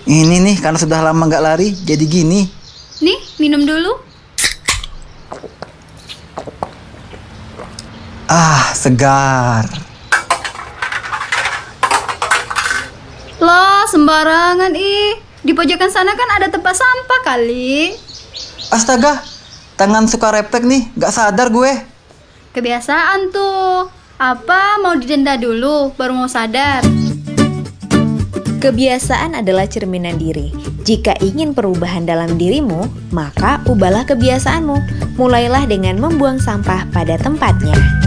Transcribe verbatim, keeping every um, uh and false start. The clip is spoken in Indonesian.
Ini nih, karena sudah lama nggak lari, jadi gini. Nih, minum dulu. Ah, segar. Lah, sembarangan ih. Di pojokan sana kan ada tempat sampah kali. Astaga, tangan suka refleks nih, nggak sadar gue. Kebiasaan tuh. Apa mau didenda dulu baru mau sadar? Kebiasaan adalah cerminan diri. Jika ingin perubahan dalam dirimu, maka ubahlah kebiasaanmu. Mulailah dengan membuang sampah pada tempatnya.